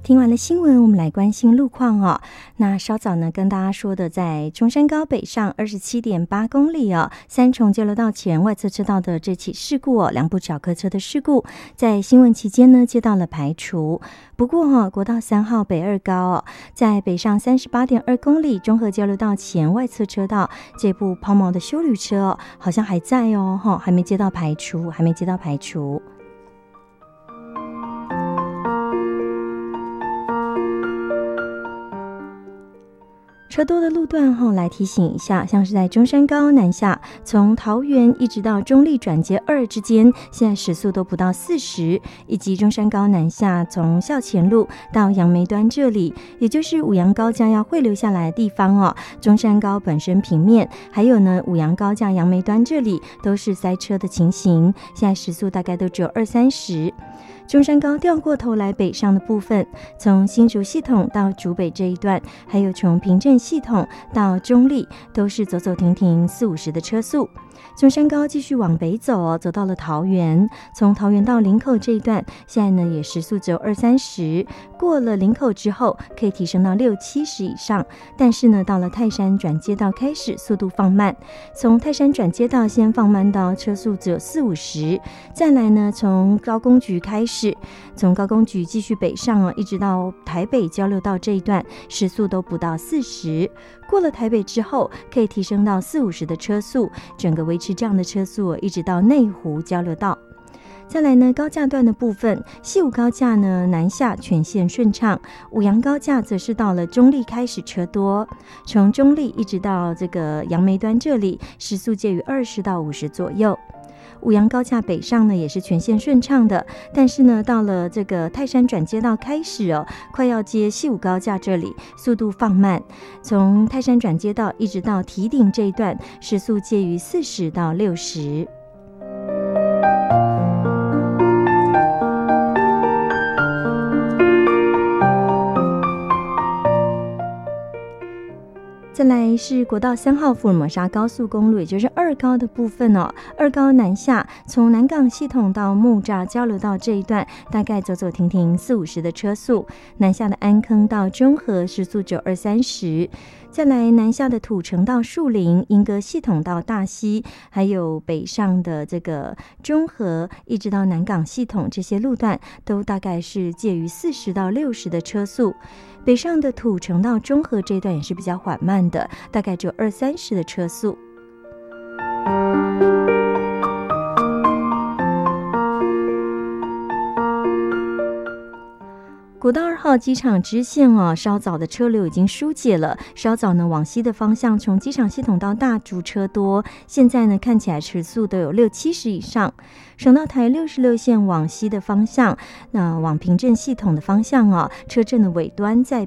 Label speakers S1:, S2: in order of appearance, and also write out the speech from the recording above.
S1: 听完了新闻，我们来关心路况哦。那稍早呢，跟大家说的，在中山高北上27.8公里哦，三重交流道前外侧车道的这起事故哦，两部小客车的事故，在新闻期间呢，接到了排除。不过国道3号北二高哦，在北上38.2公里中和交流道前外侧车道，这部抛锚的休旅车哦，好像还在哦，还没接到排除。车多的路段来提醒一下，像是在中山高南下，从桃园一直到中立转接2之间，现在时速都不到40，以及中山高南下从校前路到杨梅端这里，也就是五杨高架要汇流下来的地方哦。中山高本身平面，还有呢五杨高架杨梅端这里都是塞车的情形，现在时速大概都只有20-30。中山高掉过头来北上的部分，从新竹系统到竹北这一段，还有从平镇系统到中立，都是走走停停40-50的车速。中山高继续往北走走到了桃园，从桃园到林口这一段，现在呢也时速只有20-30，过了林口之后可以提升到60-70以上，但是呢到了泰山转接道开始速度放慢，从泰山转接道先放慢到车速只有40-50，再来呢从高工局开始，从高工局继续北上一直到台北交流道这一段，时速都不到40，过了台北之后可以提升到40-50的车速，整个维持这样的车速一直到内湖交流道。再来呢，高架段的部分，西武高架呢南下全线顺畅，五杨高架则是到了中立开始车多，从中立一直到这个杨梅端这里，时速介于20-50左右。五杨高架北上呢也是全线顺畅的，但是呢到了这个泰山转接道开始快要接西武高架这里，速度放慢，从泰山转接道一直到堤顶这一段，时速介于40-60。再来是国道3号福尔摩沙高速公路，也就是二高的部分二高南下，从南港系统到木栅交流道这一段，大概走走停停40-50的车速，南下的安坑到中和时速只有20-30。再来南下的土城到树林，莺歌系统到大溪，还有北上的这个中和一直到南港系统，这些路段都大概是介于40-60的车速。北上的土城到中和这段也是比较缓慢的，大概只有20-30的车速。国道2号机场支线稍早的车流已经疏解了，稍早呢往西的方向从机场系统到大竹车多，现在呢看起来时速都有60-70以上。省道台66线往西的方向，那往平镇系统的方向车阵的尾端在